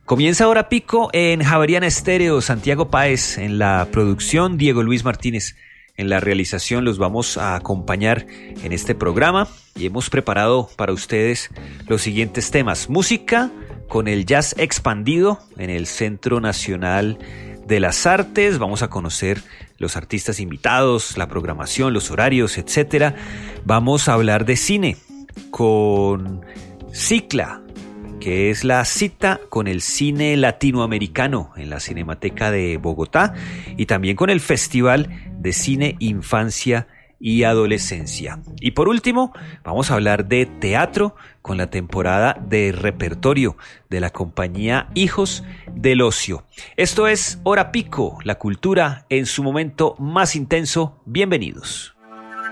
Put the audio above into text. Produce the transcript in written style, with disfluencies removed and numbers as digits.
Comienza Hora Pico en Javeriana Estéreo, Santiago Páez en la producción, Diego Luis Martínez en la realización. Los vamos a acompañar en este programa y hemos preparado para ustedes los siguientes temas: música con el jazz expandido en el Centro Nacional de las Artes. Vamos a conocer los artistas invitados, la programación, los horarios, etcétera. Vamos a hablar de cine con Cicla, que es la cita con el cine latinoamericano en la Cinemateca de Bogotá, y también con el Festival de Cine Infancia y Adolescencia. Y por último, vamos a hablar de teatro con la temporada de repertorio de la compañía Hijos del Ocio. Esto es Hora Pico, la cultura en su momento más intenso. Bienvenidos.